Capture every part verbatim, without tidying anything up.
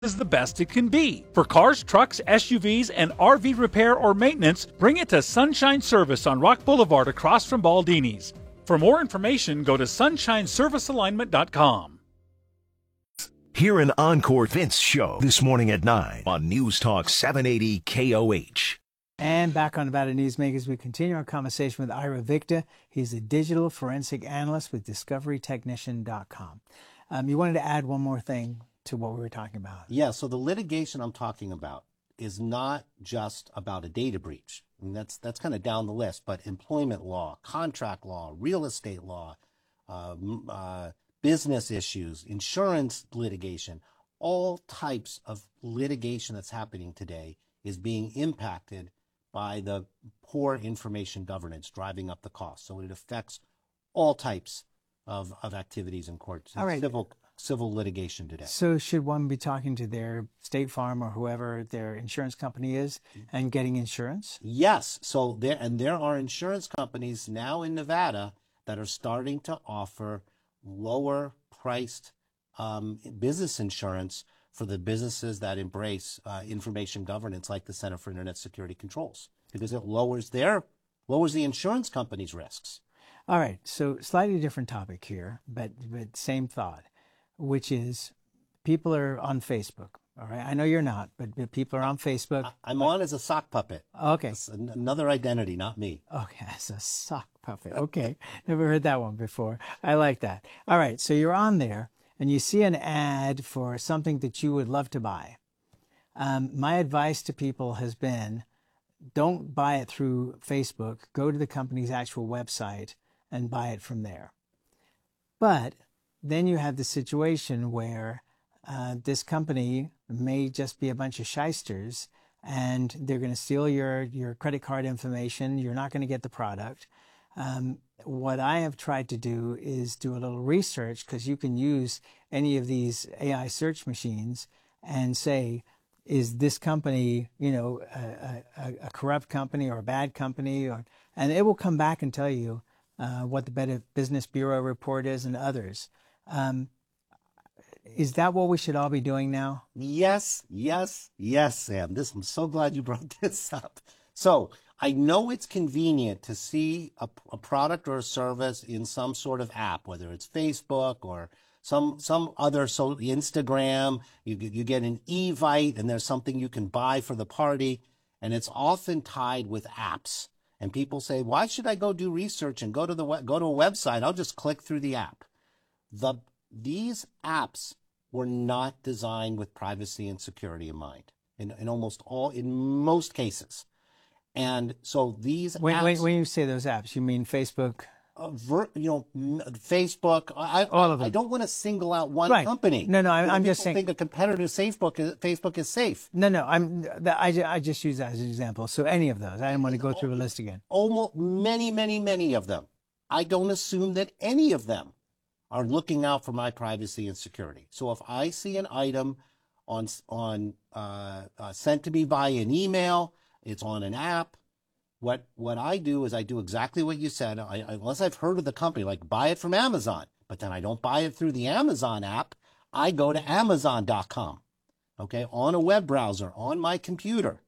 is the best it can be. For cars, trucks, S U Vs, and R V repair or maintenance, bring it to Sunshine Service on Rock Boulevard across from Baldini's. For more information, go to sunshine service alignment dot com. Hear an Encore Vince show this morning at nine on News Talk seven eighty K O H. And back on Nevada Newsmakers, we continue our conversation with Ira Victor. He's a digital forensic analyst with discovery technician dot com. Um, you wanted to add one more thing to what we were talking about. Yeah, so the litigation I'm talking about is not just about a data breach. I mean, that's that's kind of down the list, but employment law, contract law, real estate law, uh, uh, business issues, insurance litigation, all types of litigation that's happening today is being impacted by the poor information governance driving up the cost. So it affects all types of, of activities in courts, All right. civil civil litigation today. So should one be talking to their State Farm or whoever their insurance company is and getting insurance? Yes. So there, and there are insurance companies now in Nevada that are starting to offer lower priced um, business insurance for the businesses that embrace uh, information governance, like the Center for Internet Security Controls, because it lowers their lowers the insurance company's risks. All right. So slightly different topic here, but but same thought, which is people are on Facebook. All right. I know you're not, but, but people are on Facebook. I, I'm on as a sock puppet. Okay. That's an, another identity, not me. Okay. As a sock puppet. Okay. Never heard that one before. I like that. All right. So you're on there and you see an ad for something that you would love to buy. Um, my advice to people has been, don't buy it through Facebook. Go to the company's actual website and buy it from there. But then you have the situation where uh, this company may just be a bunch of shysters and they're going to steal your, your credit card information. You're not going to get the product. Um, what I have tried to do is do a little research, because you can use any of these A I search machines and say, is this company, you know, a, a, a corrupt company or a bad company? Or, and it will come back and tell you uh, what the Better Business Bureau report is and others. Um, is that what we should all be doing now? Yes, yes, yes, Sam. This, I'm so glad you brought this up. So I know it's convenient to see a, a product or a service in some sort of app, whether it's Facebook or some some other, so Instagram. You you get an Evite, and there's something you can buy for the party, and it's often tied with apps. And people say, why should I go do research and go to the go to a website? I'll just click through the app. The these apps were not designed with privacy and security in mind in, in almost all, in most cases. And so these when, apps, when, when you say those apps, you mean Facebook? Uh, ver, you know, Facebook. I, All of them. I don't want to single out one Right. company. No, no, I, You know, I'm just people saying. think a competitor to Facebook is, Facebook is safe. No, no, I'm. That, I, ju- I just use that as an example. So any of those, I didn't want to go through a list again. Almost many, many, many of them. I don't assume that any of them are looking out for my privacy and security. So if I see an item on on uh, uh, sent to me via an email, it's on an app. What what I do is I do exactly what you said. I, unless I've heard of the company, like buy it from Amazon, but then I don't buy it through the Amazon app. I go to amazon dot com, okay, on a web browser on my computer.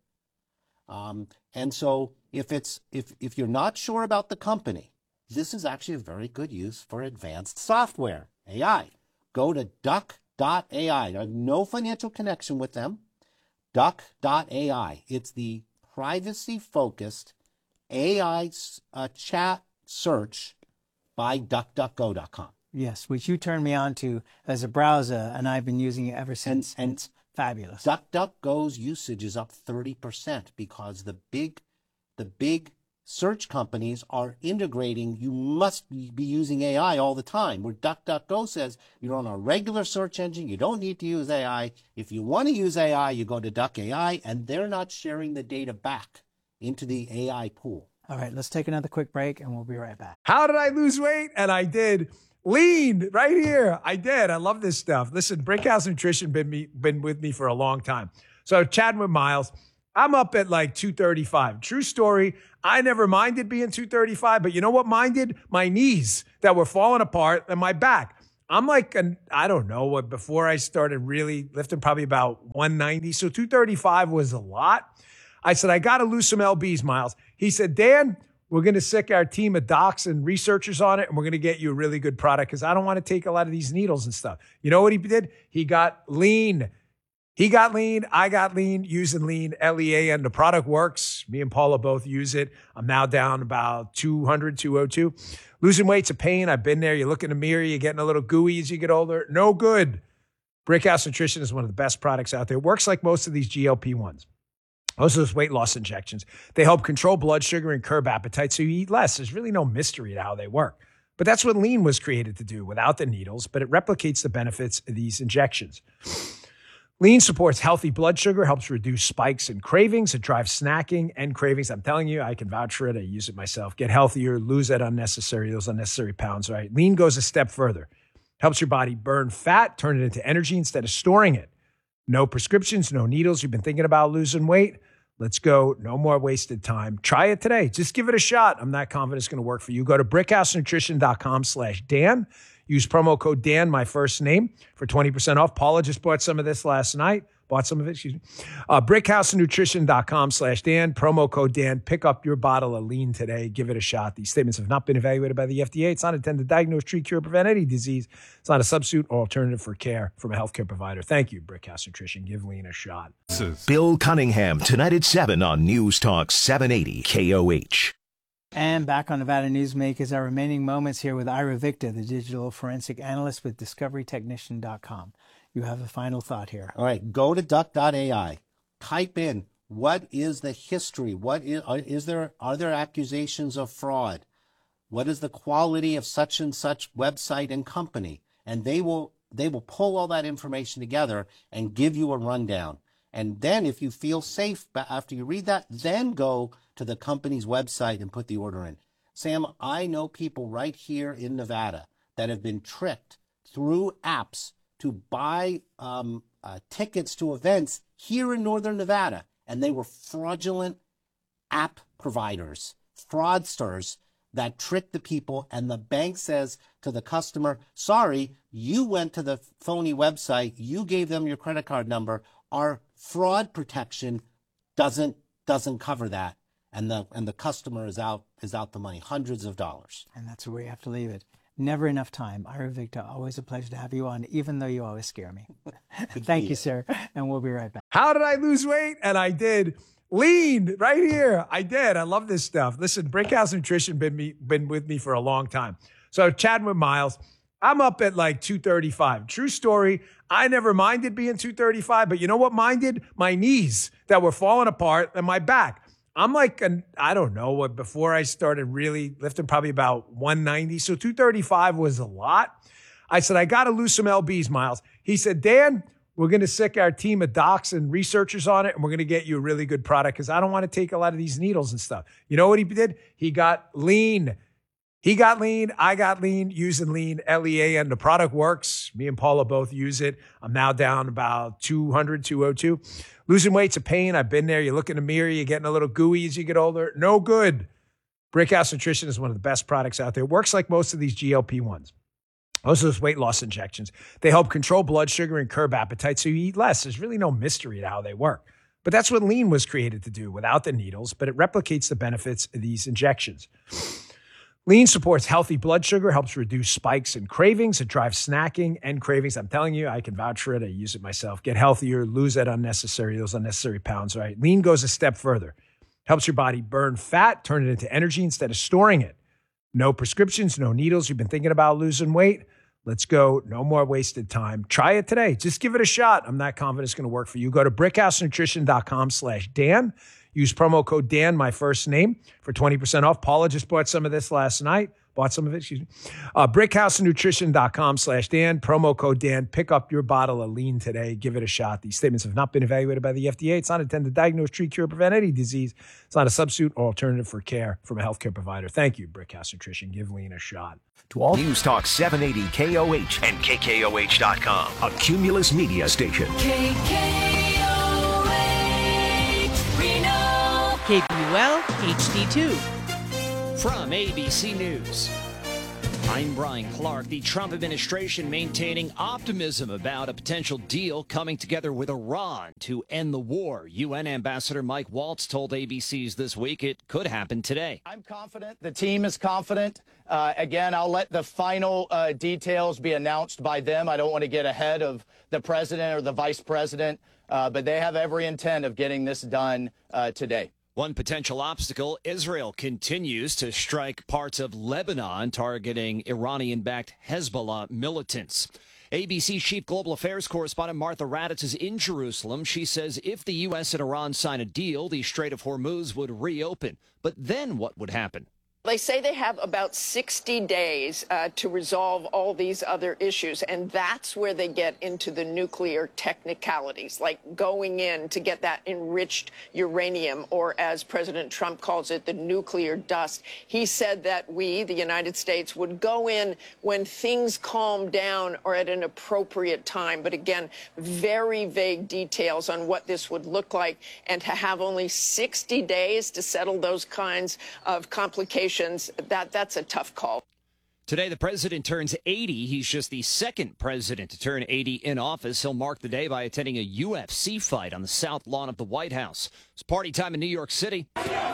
Um, and so if it's if if you're not sure about the company, this is actually a very good use for advanced software, A I. Go to duck dot A I. I have no financial connection with them. duck dot A I. It's the privacy-focused A I uh, chat search by duck duck go dot com. Yes, which you turned me on to as a browser, and I've been using it ever since. And, and it's fabulous. DuckDuckGo's usage is up thirty percent because the big, the big search companies are integrating. You must be using A I all the time. Where DuckDuckGo says you're on a regular search engine, you don't need to use A I. If you want to use A I, you go to Duck A I, and they're not sharing the data back into the A I pool. All right, let's take another quick break, and we'll be right back. How did I lose weight? And I did. Lean right here. I did. I love this stuff. Listen, Brickhouse Nutrition been me been with me for a long time. So chatting with Miles, I'm up at like two thirty-five. True story. I never minded being two thirty-five, but you know what minded? My knees that were falling apart and my back. I'm like, an, I don't know, what before I started really lifting, probably about one ninety. So two thirty-five was a lot. I said, I got to lose some L Bs, Miles. He said, Dan, we're going to sick our team of docs and researchers on it, and we're going to get you a really good product because I don't want to take a lot of these needles and stuff. You know what he did? He got lean. He got lean. I got lean using lean, L E A, and the product works. Me and Paula both use it. I'm now down about two hundred, two oh two. Losing weight's a pain. I've been there. You look in the mirror, you're getting a little gooey as you get older. No good. Brickhouse Nutrition is one of the best products out there. It works like most of these G L P ones. Most of those weight loss injections. They help control blood sugar and curb appetite so you eat less. There's really no mystery to how they work. But that's what lean was created to do without the needles, but it replicates the benefits of these injections. Lean supports healthy blood sugar, helps reduce spikes and cravings. It drives snacking and cravings. I'm telling you, I can vouch for it. I use it myself. Get healthier, lose that unnecessary, those unnecessary pounds, right? Lean goes a step further. Helps your body burn fat, turn it into energy instead of storing it. No prescriptions, no needles. You've been thinking about losing weight? Let's go. No more wasted time. Try it today. Just give it a shot. I'm not confident it's going to work for you. Go to brickhousenutrition.com slash Dan. Use promo code Dan, my first name, for twenty percent off. Paula just bought some of this last night. Bought some of it, excuse me. Uh, brickhousenutrition.com slash Dan. Promo code Dan. Pick up your bottle of lean today. Give it a shot. These statements have not been evaluated by the F D A. It's not intended to diagnose, treat, cure, prevent any disease. It's not a substitute or alternative for care from a healthcare provider. Thank you, Brickhouse Nutrition. Give lean a shot. Bill Cunningham tonight at seven on News Talk seven eighty K O H. And back on Nevada Newsmakers, our remaining moments here with Ira Victor, the digital forensic analyst with discovery technician dot com. You have a final thought here. All right, go to duck dot A I. Type in, what is the history? What is, is there, are there accusations of fraud? What is the quality of such and such website and company? And they will, they will pull all that information together and give you a rundown. And then if you feel safe after you read that, then go to the company's website and put the order in. Sam, I know people right here in Nevada that have been tricked through apps to buy um, uh, tickets to events here in Northern Nevada, and they were fraudulent app providers, fraudsters that tricked the people, and the bank says to the customer, sorry, you went to the phony website, you gave them your credit card number, our fraud protection doesn't doesn't cover that, and the and the customer is out is out the money, hundreds of dollars. And that's where you have to leave it. Never enough time. Ira Victor, always a pleasure to have you on, even though you always scare me. Thank you, sir, and we'll be right back. How did I lose weight? And I did. Lean right here. I did. I love this stuff. Listen, Brickhouse Nutrition been me been with me for a long time. So chatting with Miles, I'm up at like two thirty-five. True story. I never minded being two thirty-five, but you know what minded? My knees that were falling apart and my back. I'm like, an, I don't know, what before I started really lifting, probably about one ninety. So two thirty-five was a lot. I said, I got to lose some L Bs, Miles. He said, Dan, we're going to sick our team of docs and researchers on it, and we're going to get you a really good product because I don't want to take a lot of these needles and stuff. You know what he did? He got lean. He got lean. I got lean using lean, L E A, and the product works. Me and Paula both use it. I'm now down about two hundred, two oh two. Losing weight's a pain. I've been there. You look in the mirror, you're getting a little gooey as you get older. No good. Brickhouse Nutrition is one of the best products out there. It works like most of these G L P ones. Most of those weight loss injections. They help control blood sugar and curb appetite so you eat less. There's really no mystery to how they work. But that's what lean was created to do without the needles, but it replicates the benefits of these injections. Lean supports healthy blood sugar, helps reduce spikes and cravings. It drives snacking and cravings. I'm telling you, I can vouch for it. I use it myself. Get healthier, lose that unnecessary, those unnecessary pounds, right? Lean goes a step further. Helps your body burn fat, turn it into energy instead of storing it. No prescriptions, no needles. You've been thinking about losing weight? Let's go. No more wasted time. Try it today. Just give it a shot. I'm not confident it's going to work for you. Go to brickhousenutrition.com slash Dan. Use promo code Dan, my first name, for twenty percent off. Paula just bought some of this last night. Bought some of it, excuse me. Uh, brickhousenutrition.com slash Dan. Promo code Dan. Pick up your bottle of lean today. Give it a shot. These statements have not been evaluated by the F D A. It's not intended to diagnose, treat, cure, prevent any disease. It's not a substitute or alternative for care from a healthcare provider. Thank you, Brickhouse Nutrition. Give lean a shot. To all News Talk seven eighty K O H and K K O H dot com, a Cumulus media station. K K O H, Reno. K B U L H D two. From A B C News. I'm Brian Clark. The Trump administration maintaining optimism about a potential deal coming together with Iran to end the war. U N Ambassador Mike Waltz told A B C's This Week it could happen today. I'm confident. The team is confident. Uh, again, I'll let the final uh, details be announced by them. I don't want to get ahead of the president or the vice president, uh, but they have every intent of getting this done uh, today. One potential obstacle, Israel continues to strike parts of Lebanon, targeting Iranian-backed Hezbollah militants. A B C Chief Global Affairs correspondent Martha Raddatz is in Jerusalem. She says if the U S and Iran sign a deal, the Strait of Hormuz would reopen. But then what would happen? They say they have about sixty days uh, to resolve all these other issues, and that's where they get into the nuclear technicalities, like going in to get that enriched uranium, or as President Trump calls it, the nuclear dust. He said that we, the United States, would go in when things calm down or at an appropriate time. But again, very vague details on what this would look like, and to have only sixty days to settle those kinds of complications. That that's a tough call. Today, the president turns eighty. He's just the second president to turn eighty in office. He'll mark the day by attending a U F C fight on the south lawn of the White House. It's party time in New York City.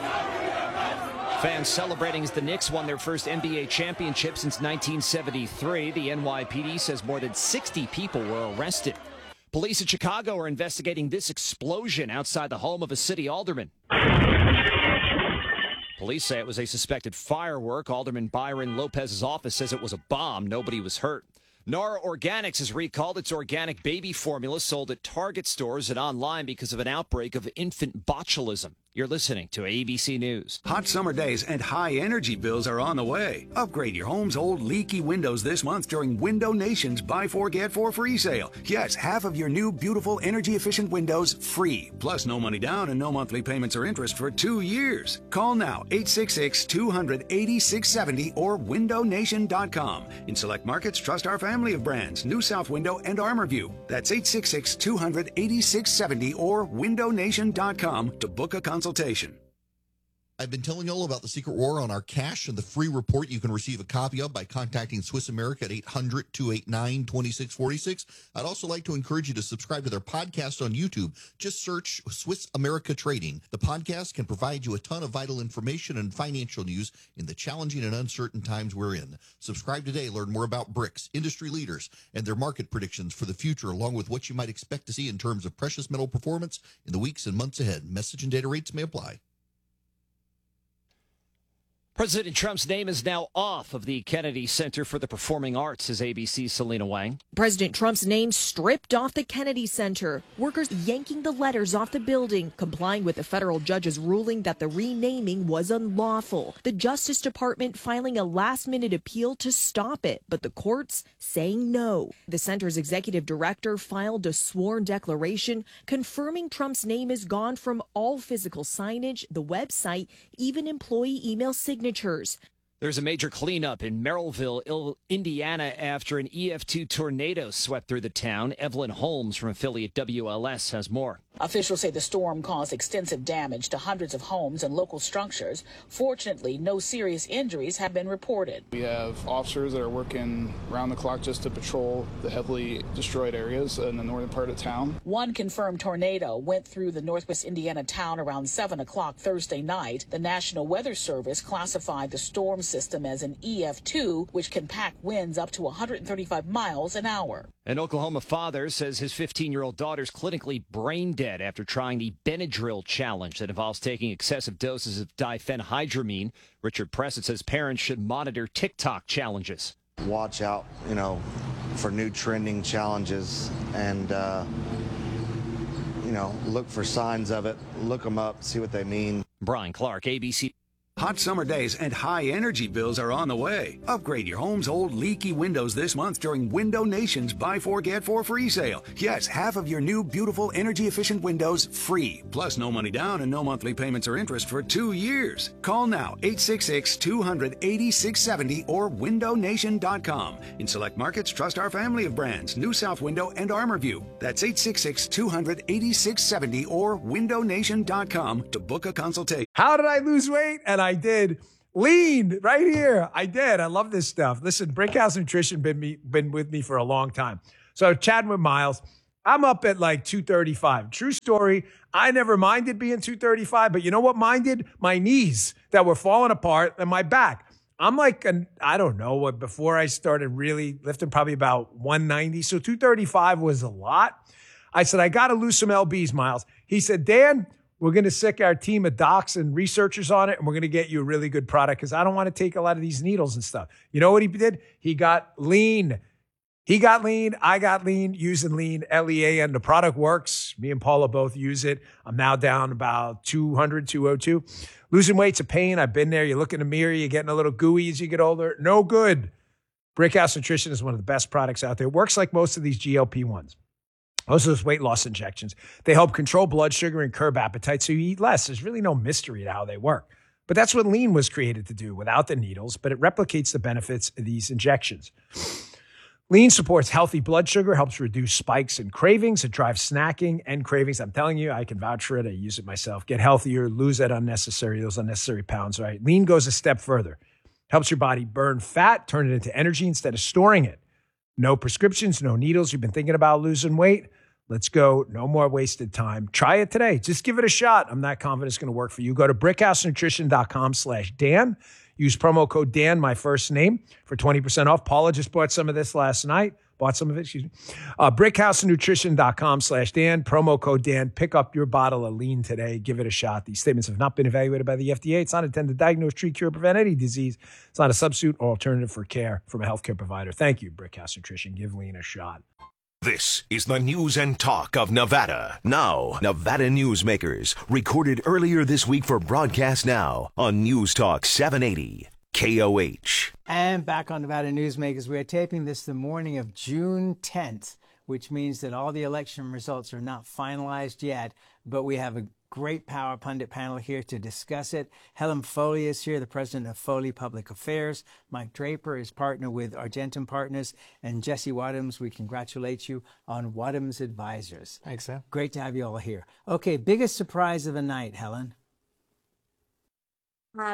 Fans celebrating as the Knicks won their first N B A championship since nineteen seventy-three. The N Y P D says more than sixty people were arrested. Police in Chicago are investigating this explosion outside the home of a city alderman. Police say it was a suspected firework. Alderman Byron Lopez's office says it was a bomb. Nobody was hurt. Nara Organics has recalled its organic baby formula sold at Target stores and online because of an outbreak of infant botulism. You're listening to A B C News. Hot summer days and high energy bills are on the way. Upgrade your home's old leaky windows this month during Window Nation's Buy Four Get Four free sale. Yes, half of your new beautiful energy efficient windows free. Plus no money down and no monthly payments or interest for two years. Call now eight six six, two hundred, eighty-six seventy or window nation dot com. In select markets, trust our family of brands, New South Window and ArmorView. That's eight six six, two hundred, eighty-six seventy or window nation dot com to book a consultation. I've been telling you all about the Secret War on our cash and the free report you can receive a copy of by contacting Swiss America at eight hundred, two eight nine, two six four six. I'd also like to encourage you to subscribe to their podcast on YouTube. Just search Swiss America Trading. The podcast can provide you a ton of vital information and financial news in the challenging and uncertain times we're in. Subscribe today. Learn more about BRICS, industry leaders, and their market predictions for the future, along with what you might expect to see in terms of precious metal performance in the weeks and months ahead. Message and data rates may apply. President Trump's name is now off of the Kennedy Center for the Performing Arts, says A B C's Selena Wang. President Trump's name stripped off the Kennedy Center. Workers yanking the letters off the building, complying with the federal judge's ruling that the renaming was unlawful. The Justice Department filing a last-minute appeal to stop it, but the courts saying no. The center's executive director filed a sworn declaration confirming Trump's name is gone from all physical signage, the website, even employee email signatures. There's a major cleanup in Merrillville, Indiana, after an E F two tornado swept through the town. Evelyn Holmes from affiliate W L S has more. Officials say the storm caused extensive damage to hundreds of homes and local structures. Fortunately, no serious injuries have been reported. We have officers that are working around the clock just to patrol the heavily destroyed areas in the northern part of town. One confirmed tornado went through the northwest Indiana town around seven o'clock Thursday night. The National Weather Service classified the storm system as an E F two, which can pack winds up to one hundred thirty-five miles an hour. An Oklahoma father says his fifteen-year-old daughter's clinically brain dead after trying the Benadryl challenge that involves taking excessive doses of diphenhydramine. Richard Pressett says parents should monitor TikTok challenges. Watch out, you know, for new trending challenges and, uh, you know, look for signs of it, look them up, see what they mean. Brian Clark, A B C. Hot summer days and high energy bills are on the way. Upgrade your home's old leaky windows this month during Window Nation's Buy Four Get Four free sale. Yes, half of your new beautiful energy efficient windows free. Plus no money down and no monthly payments or interest for two years. Call now eight six six, two hundred, eighty-six seventy or window nation dot com. In select markets, trust our family of brands, New South Window and ArmorView. That's eight six six, two hundred, eighty-six seventy or window nation dot com to book a consultation. How did I lose weight? And I did. Lean right here. I did. I love this stuff. Listen, Brickhouse Nutrition been me been with me for a long time. So chatting with Miles, I'm up at like two thirty-five. True story. I never minded being two thirty-five, but you know what minded? My knees that were falling apart and my back. I'm like, an, I don't know what, before I started really lifting, probably about one ninety. So two thirty-five was a lot. I said, I got to lose some L Bs, Miles. He said, Dan, we're going to sick our team of docs and researchers on it, and we're going to get you a really good product because I don't want to take a lot of these needles and stuff. You know what he did? He got lean. He got lean. I got lean using lean, L E A N. The product works. Me and Paula both use it. I'm now down about two hundred, two oh two. Losing weight's a pain. I've been there. You look in the mirror, you're getting a little gooey as you get older. No good. Brickhouse Nutrition is one of the best products out there. It works like most of these G L P ones. Most of those weight loss injections. They help control blood sugar and curb appetite so you eat less. There's really no mystery to how they work. But that's what lean was created to do without the needles, but it replicates the benefits of these injections. Lean supports healthy blood sugar, helps reduce spikes and cravings. It drives snacking and cravings. I'm telling you, I can vouch for it. I use it myself. Get healthier, lose that unnecessary, those unnecessary pounds, right? Lean goes a step further. Helps your body burn fat, turn it into energy instead of storing it. No prescriptions, no needles. You've been thinking about losing weight? Let's go. No more wasted time. Try it today. Just give it a shot. I'm not confident it's going to work for you. Go to brickhousenutrition.com slash Dan. Use promo code Dan, my first name, for twenty percent off. Paula just bought some of this last night. Bought some of it, excuse me. Uh, brickhousenutrition.com slash Dan. Promo code Dan. Pick up your bottle of lean today. Give it a shot. These statements have not been evaluated by the F D A. It's not intended to diagnose, treat, cure, prevent any disease. It's not a substitute or alternative for care from a healthcare provider. Thank you, Brickhouse Nutrition. Give lean a shot. This is the news and talk of Nevada. Now, Nevada Newsmakers, recorded earlier this week for broadcast now on News Talk seven eighty K O H. And back on Nevada Newsmakers, we are taping this the morning of June tenth, which means that all the election results are not finalized yet, but we have a great Power Pundit panel here to discuss it. Helen Foley is here, the president of Foley Public Affairs. Mike Draper is partner with Argentum Partners. And Jesse Wadhams, we congratulate you on Wadhams Advisors. Thanks, Sam. Great to have you all here. Okay, biggest surprise of the night, Helen? Uh,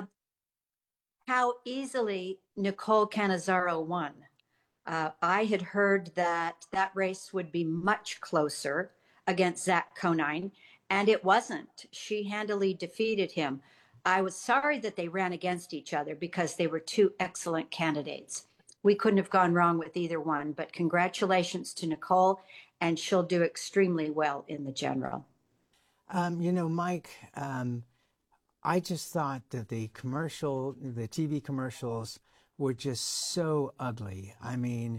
how easily Nicole Cannizzaro won. Uh, I had heard that that race would be much closer against Zach Conine, and it wasn't. She handily defeated him. I was sorry that they ran against each other because they were two excellent candidates. We couldn't have gone wrong with either one, but congratulations to Nicole, and she'll do extremely well in the general. Um, you know, Mike, um, I just thought that the commercial, the T V commercials were just so ugly. I mean,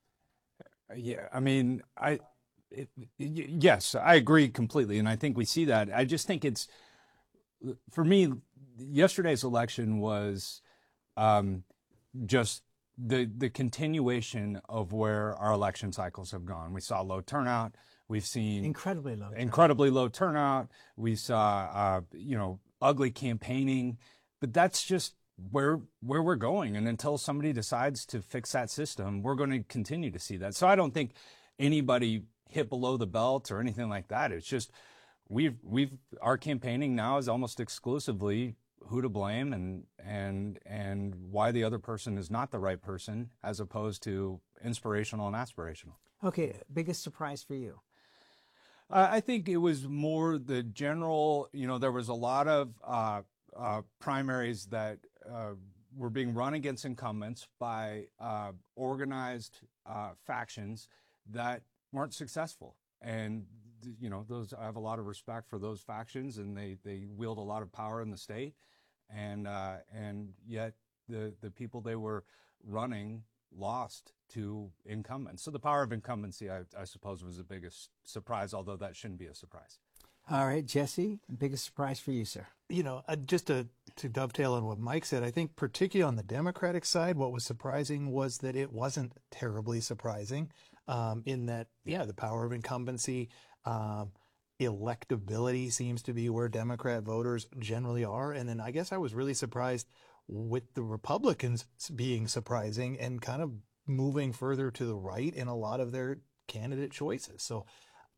yeah, I mean, I, it, yes, I agree completely. And I think we see that. I just think it's, for me, yesterday's election was um, just the, the continuation of where our election cycles have gone. We saw low turnout. We've seen incredibly low, incredibly low turnout. We saw, uh, you know, ugly campaigning, but that's just where where we're going. And until somebody decides to fix that system, we're going to continue to see that. So I don't think anybody hit below the belt or anything like that. It's just we've we've our campaigning now is almost exclusively who to blame and and and why the other person is not the right person, as opposed to inspirational and aspirational. Okay, biggest surprise for you? Uh, I think it was more the general, you know, there was a lot of uh, uh, primaries that uh, were being run against incumbents by uh, organized uh, factions that weren't successful. And, you know, those I have a lot of respect for those factions, and they, they wield a lot of power in the state. And uh, and yet the, the people they were running lost to incumbents. So the power of incumbency, I, I suppose, was the biggest surprise, although that shouldn't be a surprise. All right, Jesse, biggest surprise for you, sir? You know, uh, just to, to dovetail on what Mike said, I think particularly on the Democratic side, what was surprising was that it wasn't terribly surprising um, in that, yeah, the power of incumbency, um, electability seems to be where Democrat voters generally are. And then I guess I was really surprised with the Republicans being surprising and kind of moving further to the right in a lot of their candidate choices. So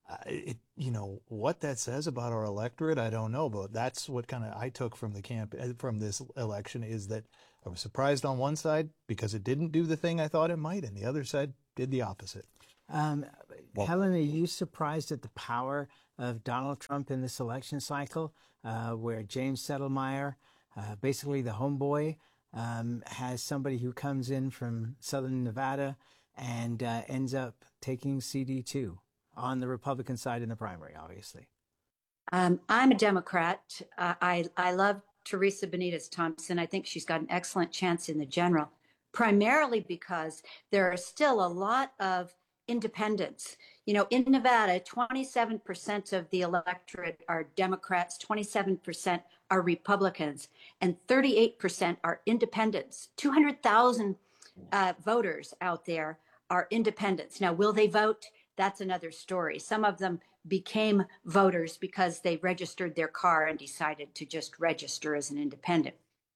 Uh, it, you know, what that says about our electorate, I don't know, but that's what kind of I took from the camp from this election is that I was surprised on one side because it didn't do the thing I thought it might, and the other side did the opposite. Um, Well- Helen, are you surprised at the power of Donald Trump in this election cycle, uh, where James Settlemeyer, uh, basically the homeboy, um, has somebody who comes in from Southern Nevada and uh, ends up taking C D two on the Republican side in the primary, obviously? Um, I'm a Democrat. Uh, I, I love Teresa Benitez Thompson. I think she's got an excellent chance in the general, primarily because there are still a lot of independents. You know, in Nevada, twenty-seven percent of the electorate are Democrats, twenty-seven percent are Republicans, and thirty-eight percent are independents. two hundred thousand uh, voters out there are independents. Now, will they vote? That's another story. Some of them became voters because they registered their car and decided to just register as an independent.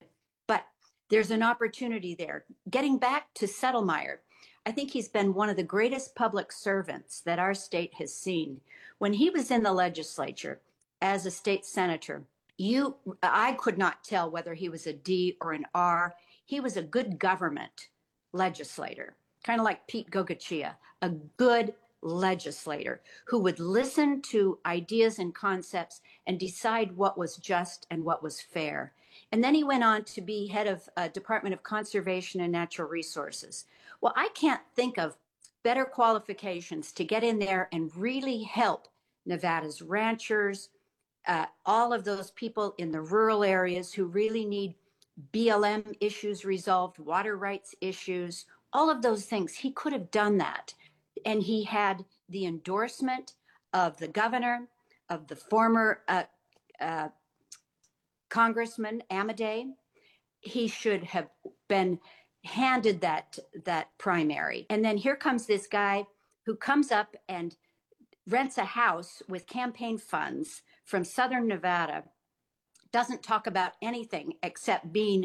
But there's an opportunity there. Getting back to Settlemeyer, I think he's been one of the greatest public servants that our state has seen. When he was in the legislature as a state senator, you, I could not tell whether he was a D or an R. He was a good government legislator, kind of like Pete Gogochia, a good legislator who would listen to ideas and concepts and decide what was just and what was fair. And then he went on to be head of uh, Department of Conservation and Natural Resources. Well, I can't think of better qualifications to get in there and really help Nevada's ranchers, uh, all of those people in the rural areas who really need B L M issues resolved, water rights issues, all of those things. He could have done that. And he had the endorsement of the governor, of the former uh, uh, Congressman Amodei. He should have been handed that that primary. And then here comes this guy who comes up and rents a house with campaign funds from Southern Nevada, doesn't talk about anything except being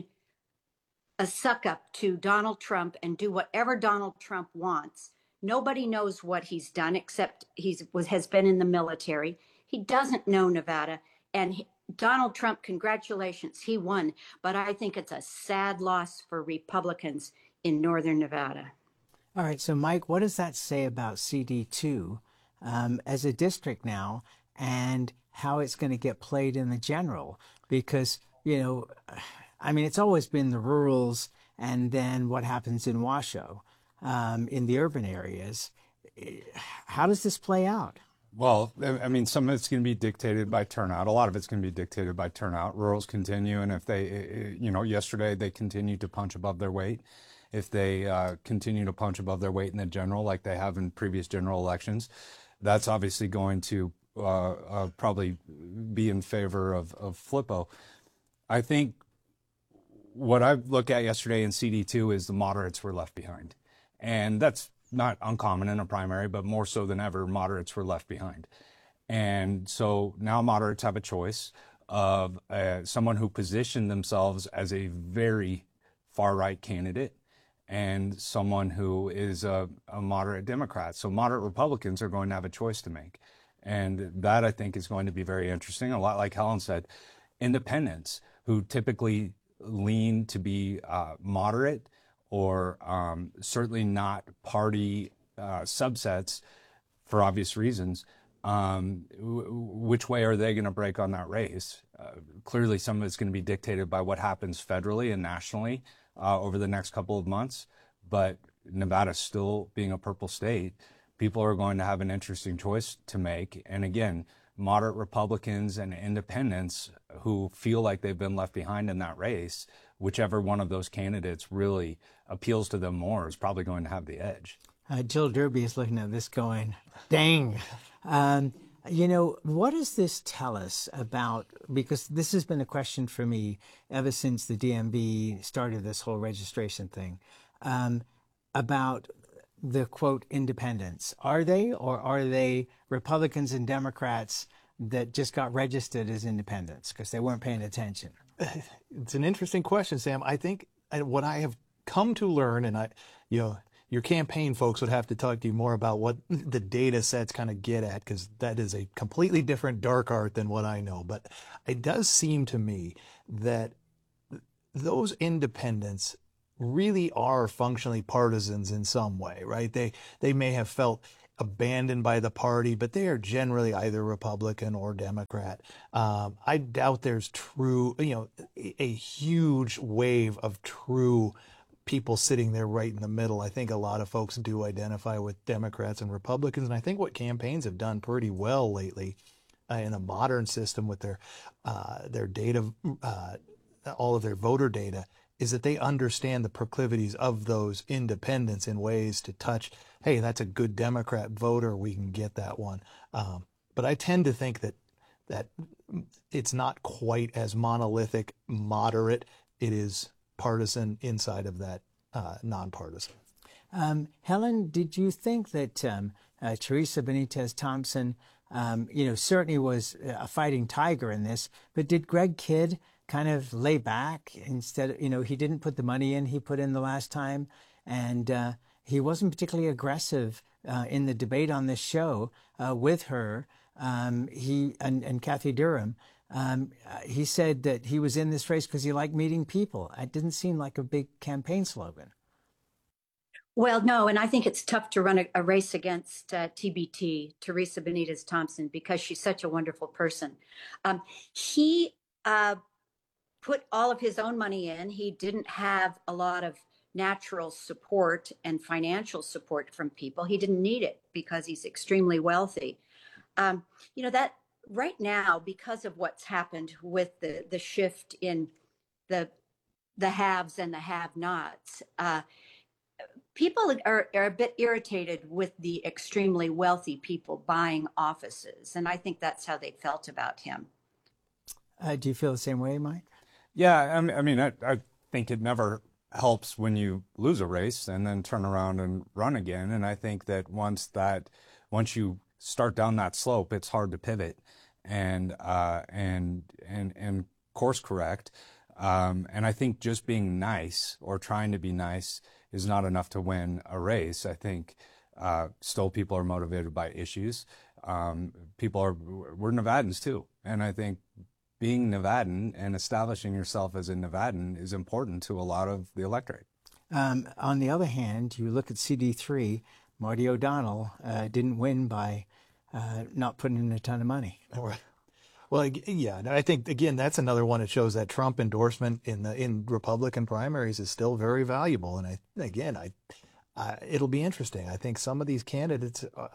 a suck up to Donald Trump and do whatever Donald Trump wants. Nobody knows what he's done except he's was has been in the military. He doesn't know Nevada. And he, Donald Trump, congratulations, he won. But I think it's a sad loss for Republicans in Northern Nevada. All right, so Mike, what does that say about C D two um, as a district now and how it's going to get played in the general? Because, you know, I mean, it's always been the rurals and then what happens in Washoe. Um, in the urban areas. How does this play out? Well, I mean, some of it's going to be dictated by turnout. A lot of it's going to be dictated by turnout. Rurals continue, and if they, you know, yesterday they continued to punch above their weight. If they uh, continue to punch above their weight in the general, like they have in previous general elections, that's obviously going to uh, uh, probably be in favor of, of Flippo. I think what I looked at yesterday in C D two is the moderates were left behind. And that's not uncommon in a primary, but more so than ever, moderates were left behind. And so now moderates have a choice of uh, someone who positioned themselves as a very far-right candidate and someone who is a, a moderate Democrat. So moderate Republicans are going to have a choice to make. And that, I think, is going to be very interesting. A lot like Helen said, independents who typically lean to be uh, moderate or um, certainly not party uh, subsets for obvious reasons, um, w- which way are they going to break on that race? Uh, clearly, some of it's going to be dictated by what happens federally and nationally uh, over the next couple of months. But Nevada still being a purple state, people are going to have an interesting choice to make. And again, moderate Republicans and independents who feel like they've been left behind in that race, whichever one of those candidates really appeals to them more is probably going to have the edge. Uh, Jill Derby is looking at this going, dang. Um, you know, what does this tell us about, because this has been a question for me ever since the D M V started this whole registration thing, um, about the, quote, independents. Are they, or are they Republicans and Democrats that just got registered as independents because they weren't paying attention? It's an interesting question, Sam. I think what I have come to learn, and I, you know, your campaign folks would have to talk to you more about what the data sets kind of get at, because that is a completely different dark art than what I know. But it does seem to me that those independents really are functionally partisans in some way, right? They they may have felt abandoned by the party, but they are generally either Republican or Democrat. Um, I doubt there's true, you know, a huge wave of true people sitting there right in the middle. I think a lot of folks do identify with Democrats and Republicans, and I think what campaigns have done pretty well lately uh, in a modern system with their uh, their data, uh, all of their voter data, is that they understand the proclivities of those independents in ways to touch, hey, that's a good Democrat voter, we can get that one. Um, but I tend to think that that it's not quite as monolithic, moderate. It is partisan inside of that uh, nonpartisan. Um, Helen, did you think that um, uh, Teresa Benitez Thompson, um, you know, certainly was a fighting tiger in this, but did Greg Kidd kind of lay back instead of, you know, he didn't put the money in he put in the last time, and uh, he wasn't particularly aggressive uh, in the debate on this show uh, with her, um, he and, and Kathy Durham. Um, uh, he said that he was in this race because he liked meeting people. It didn't seem like a big campaign slogan. Well, no, and I think it's tough to run a, a race against uh, T B T, Teresa Benitez Thompson, because she's such a wonderful person. Um, he uh, put all of his own money in. He didn't have a lot of natural support and financial support from people. He didn't need it because he's extremely wealthy. Um, you know, that right now, because of what's happened with the, the shift in the the haves and the have-nots, uh, people are, are a bit irritated with the extremely wealthy people buying offices. And I think that's how they felt about him. Uh, do you feel the same way, Mike? Yeah, I mean, I, I think it never helps when you lose a race and then turn around and run again. And I think that once that, once you start down that slope, it's hard to pivot and uh, and and and course correct. Um, and I think just being nice or trying to be nice is not enough to win a race. I think uh, still people are motivated by issues. Um, people are, we're Nevadans too. And I think being Nevadan and establishing yourself as a Nevadan is important to a lot of the electorate. Um, on the other hand, you look at C D three, Marty O'Donnell uh, didn't win by uh, not putting in a ton of money. Right. Well, yeah, I think, again, that's another one that shows that Trump endorsement in the in Republican primaries is still very valuable. And I, again, I, I it'll be interesting. I think some of these candidates, uh,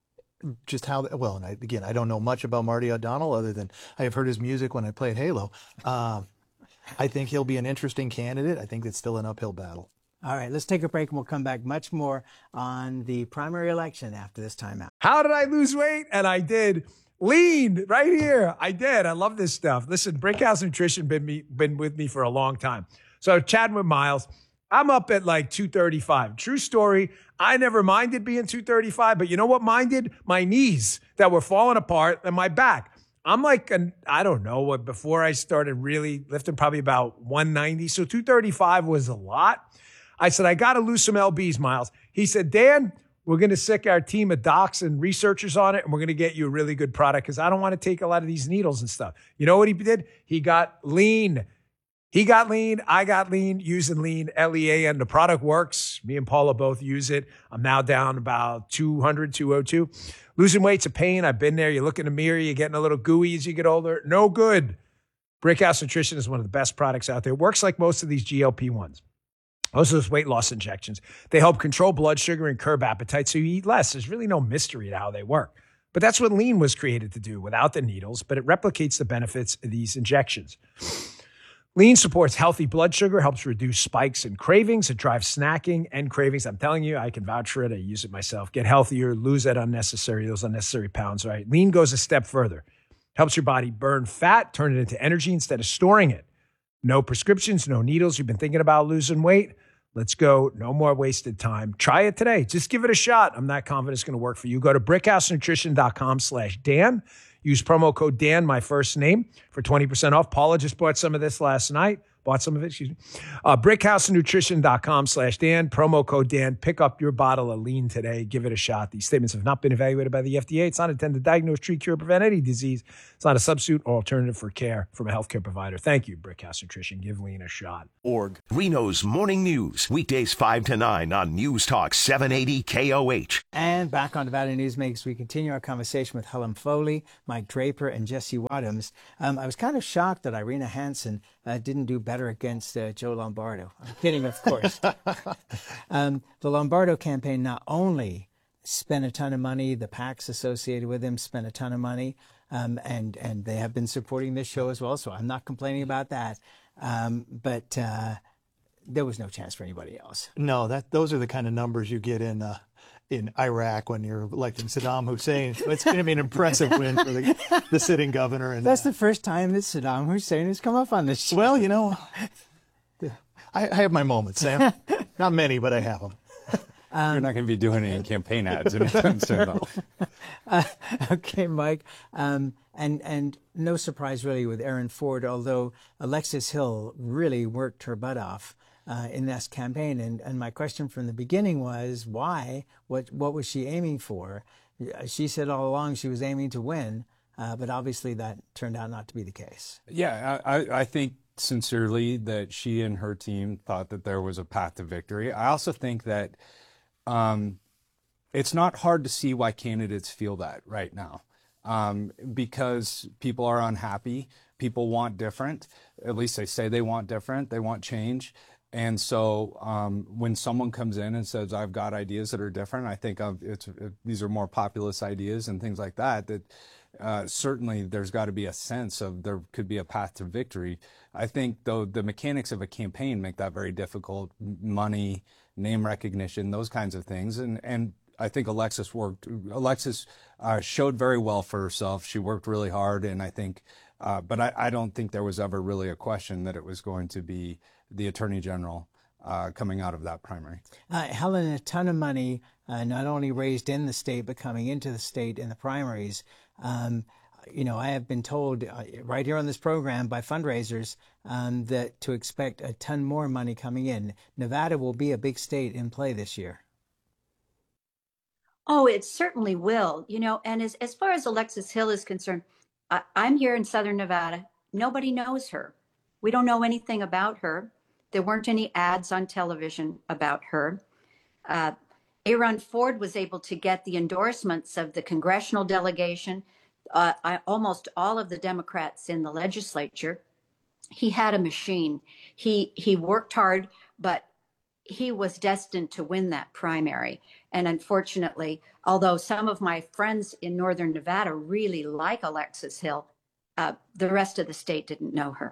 just how, well, and I, again, I don't know much about Marty O'Donnell other than I have heard his music when I played Halo. Um, I think he'll be an interesting candidate. I think it's still an uphill battle. All right, let's take a break and we'll come back much more on the primary election after this timeout. How did I lose weight? And I did. Lean right here. I did. I love this stuff. Listen, Brickhouse Nutrition been me been with me for a long time. So chatting with Miles, I'm up at like two thirty-five. True story. I never minded being two thirty-five, but you know what minded? My knees that were falling apart and my back. I'm like, an, I don't know what, before I started really lifting, probably about one ninety. So two thirty-five was a lot. I said, I got to lose some L Bs, Miles. He said, Dan, we're going to sick our team of docs and researchers on it, and we're going to get you a really good product because I don't want to take a lot of these needles and stuff. You know what he did? He got lean. He got lean. I got lean using lean, L E A N. The product works. Me and Paula both use it. I'm now down about two hundred, two oh two. Losing weight's a pain. I've been there. You look in the mirror. You're getting a little gooey as you get older. No good. Brickhouse Nutrition is one of the best products out there. It works like most of these G L P ones. Most of those weight loss injections, they help control blood sugar and curb appetite so you eat less. There's really no mystery to how they work. But that's what lean was created to do without the needles, but it replicates the benefits of these injections. Lean supports healthy blood sugar, helps reduce spikes and cravings. It drives snacking and cravings. I'm telling you, I can vouch for it. I use it myself. Get healthier, lose that unnecessary, those unnecessary pounds, right? Lean goes a step further. Helps your body burn fat, turn it into energy instead of storing it. No prescriptions, no needles. You've been thinking about losing weight? Let's go. No more wasted time. Try it today. Just give it a shot. I'm not confident it's going to work for you. Go to brickhousenutrition.com slash Dan. Use promo code Dan, my first name, for twenty percent off. Paula just bought some of this last night. bought some of it, excuse me. Uh, brickhousenutrition.com slash Dan, promo code Dan. Pick up your bottle of lean today. Give it a shot. These statements have not been evaluated by the F D A. It's not intended to diagnose, treat, cure, prevent any disease. It's not a substitute or alternative for care from a healthcare provider. Thank you, Brickhouse Nutrition. Give lean a shot. Org. Reno's Morning News, weekdays five to nine on News Talk seven eighty K O H. And back on Nevada Newsmakers, we continue our conversation with Helen Foley, Mike Draper, and Jesse Wadhams. Um, I was kind of shocked that Irina Hansen uh, didn't do better against uh, Joe Lombardo. I'm kidding, of course. um, the Lombardo campaign not only spent a ton of money, the PACs associated with him spent a ton of money, um, and, and they have been supporting this show as well, so I'm not complaining about that. Um, but uh, there was no chance for anybody else. No, that those are the kind of numbers you get in uh, in Iraq when you're electing Saddam Hussein. It's going to be an impressive win for the, the sitting governor. And that's the first time that Saddam Hussein has come up on this show. Well, you know, I, I have my moments, Sam. Not many, but I have them. Um, You're not going to be doing any campaign ads anytime soon, though. Uh, okay, Mike. Um, and and no surprise really with Aaron Ford, although Alexis Hill really worked her butt off uh, in this campaign. And and my question from the beginning was why? What what was she aiming for? She said all along she was aiming to win, uh, but obviously that turned out not to be the case. Yeah, I, I think sincerely that she and her team thought that there was a path to victory. I also think that Um, it's not hard to see why candidates feel that right now, um, because people are unhappy. People want different. At least they say they want different. They want change. And so um, when someone comes in and says, I've got ideas that are different, I think of it's, it, these are more populist ideas and things like that, that uh, certainly there's got to be a sense of there could be a path to victory. I think, though, the mechanics of a campaign make that very difficult. Money, name recognition, those kinds of things. And and I think Alexis worked, Alexis uh, showed very well for herself. She worked really hard. And I think, uh, but I, I don't think there was ever really a question that it was going to be the Attorney General uh, coming out of that primary. Uh, Helen, a ton of money, uh, not only raised in the state, but coming into the state in the primaries. Um, You know, I have been told uh, right here on this program by fundraisers um, that to expect a ton more money coming in. Nevada will be a big state in play this year. Oh, it certainly will. You know, and as, as far as Alexis Hill is concerned, I, I'm here in Southern Nevada. Nobody knows her. We don't know anything about her. There weren't any ads on television about her. Uh, Aaron Ford was able to get the endorsements of the congressional delegation, Uh, I, almost all of the Democrats in the legislature. He had a machine. He he worked hard, but he was destined to win that primary. And unfortunately, although some of my friends in Northern Nevada really like Alexis Hill, uh, the rest of the state didn't know her.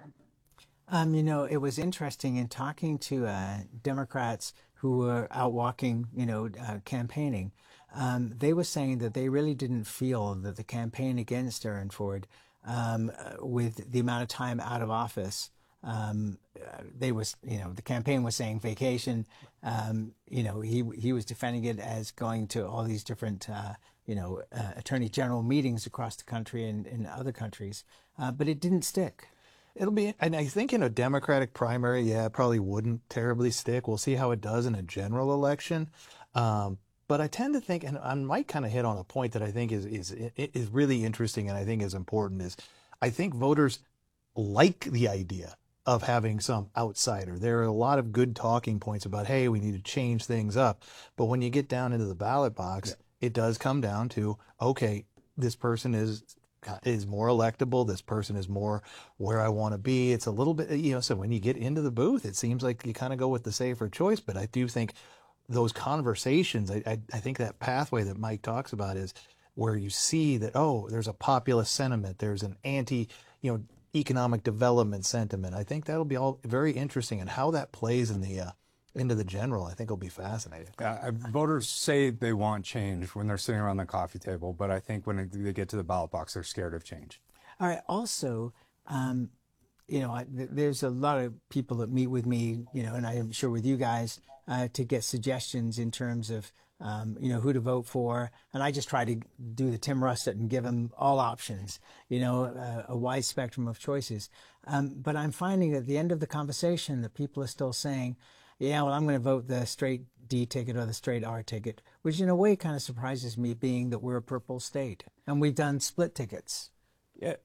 Um, you know, it was interesting in talking to uh, Democrats who were out walking, you know, uh, campaigning. Um, they were saying that they really didn't feel that the campaign against Aaron Ford, um, uh, with the amount of time out of office, um, uh, they was, you know, the campaign was saying vacation. Um, you know, he he was defending it as going to all these different, uh, you know, uh, attorney general meetings across the country and in other countries, uh, but it didn't stick. It'll be, and I think in a Democratic primary, yeah, it probably wouldn't terribly stick. We'll see how it does in a general election. Um, But I tend to think, and I might kind of hit on a point that I think is is is really interesting and I think is important, is I think voters like the idea of having some outsider. There are a lot of good talking points about, hey, we need to change things up. But when you get down into the ballot box, yeah. it does come down to, okay, this person is is more electable. This person is more where I want to be. It's a little bit, you know, so when you get into the booth, it seems like you kind of go with the safer choice. But I do think those conversations, I, I, I think that pathway that Mike talks about is where you see that, oh, there's a populist sentiment, there's an anti, you know, economic development sentiment. I think that'll be all very interesting, and how that plays in the uh, into the general, I think will be fascinating. Uh, voters say they want change when they're sitting around the coffee table, but I think when they get to the ballot box, they're scared of change. All right. Also, um, you know, I, th- there's a lot of people that meet with me, you know, and I am sure with you guys, uh, to get suggestions in terms of um, you know, who to vote for. And I just try to do the Tim Russet and give him all options, you know, uh, a wide spectrum of choices. Um, but I'm finding at the end of the conversation that people are still saying, yeah, well, I'm going to vote the straight D ticket or the straight R ticket, which in a way kind of surprises me, being that we're a purple state and we've done split tickets. Yeah.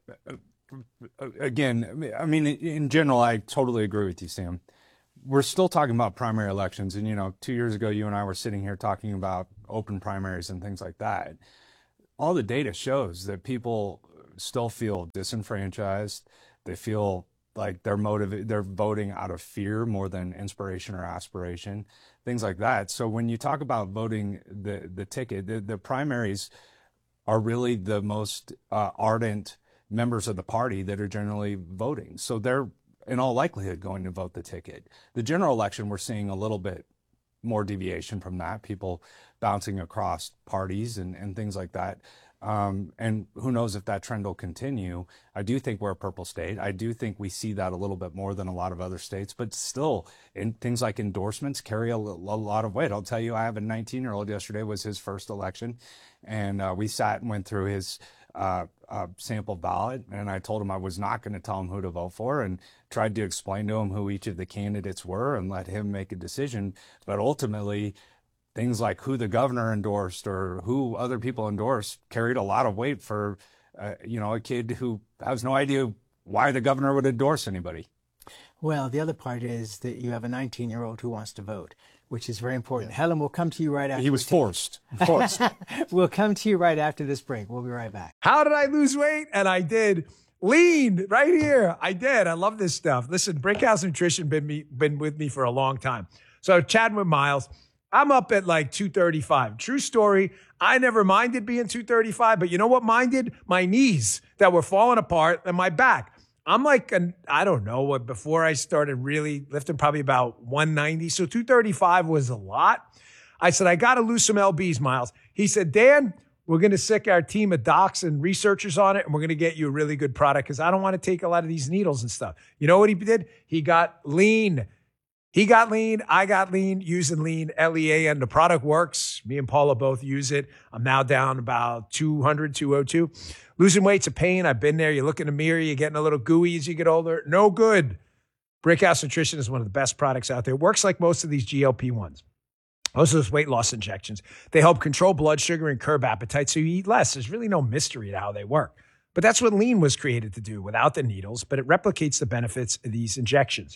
Again, I mean, in general, I totally agree with you, Sam. We're still talking about primary elections. And, you know, two years ago, you and I were sitting here talking about open primaries and things like that. All the data shows that people still feel disenfranchised. They feel like they're motivated, they're voting out of fear more than inspiration or aspiration, things like that. So when you talk about voting the, the ticket, the, the primaries are really the most uh, ardent members of the party that are generally voting. So they're in all likelihood going to vote the ticket. The general election, we're seeing a little bit more deviation from that, people bouncing across parties and, and things like that. Um, and who knows if that trend will continue. I do think we're a purple state. I do think we see that a little bit more than a lot of other states, but still, in things like endorsements carry a, a lot of weight. I'll tell you, I have a nineteen-year-old yesterday, was his first election, and uh, we sat and went through his uh, uh, sample ballot, and I told him I was not going to tell him who to vote for, and tried to explain to him who each of the candidates were and let him make a decision. But ultimately, things like who the governor endorsed or who other people endorsed carried a lot of weight for, uh, you know, a kid who has no idea why the governor would endorse anybody. Well, the other part is that you have a nineteen-year-old who wants to vote, which is very important. Yeah. Helen, we'll come to you right after. He was forced. Forced. We'll come to you right after this break. We'll be right back. How did I lose weight? And I did. Lean right here. I did. I love this stuff. Listen, Brickhouse Nutrition been me, been with me for a long time. So chatting with Miles, I'm up at like two thirty-five. True story. I never minded being two thirty-five, but you know what minded? My knees that were falling apart and my back. I'm like, an, I don't know what, before I started really lifting, probably about one ninety. So two thirty-five was a lot. I said, I got to lose some L Bs, Miles. He said, Dan, we're going to sick our team of docs and researchers on it, and we're going to get you a really good product because I don't want to take a lot of these needles and stuff. You know what he did? He got lean. He got lean. I got lean using lean, L E A N. The product works. Me and Paula both use it. I'm now down about two hundred, two oh two. Losing weight's a pain. I've been there. You look in the mirror, you're getting a little gooey as you get older. No good. Brickhouse Nutrition is one of the best products out there. It works like most of these G L P ones. Most of those weight loss injections. They help control blood sugar and curb appetite so you eat less. There's really no mystery to how they work. But that's what lean was created to do without the needles, but it replicates the benefits of these injections.